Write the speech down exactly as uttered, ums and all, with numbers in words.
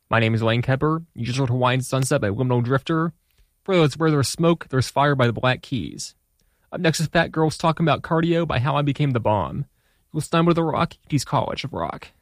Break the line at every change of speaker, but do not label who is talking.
My name is Lane Kepper. You just heard Hawaiian Sunset by Liminal Drifter. For those where there's smoke, there's fire by the Black Keys. Up next is Fat Girls Talking About Cardio by How I Became the Bomb. You'll stumble to the Rock, East College of Rock.